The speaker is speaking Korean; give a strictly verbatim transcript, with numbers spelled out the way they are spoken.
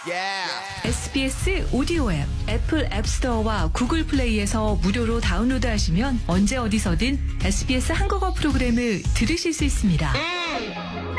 에스비에스 오디오 앱, 애플 앱스토어와 구글 플레이에서 무료로 다운로드하시면 언제 어디서든 에스비에스 한국어 프로그램을 들으실 수 있습니다.